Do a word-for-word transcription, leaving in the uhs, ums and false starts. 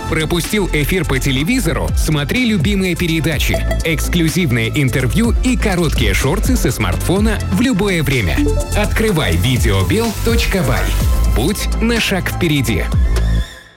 Пропустил эфир по телевизору? Смотри любимые передачи, эксклюзивные интервью и короткие шорты со смартфона в любое время. Открывай видеобел точка бай. Будь на шаг впереди.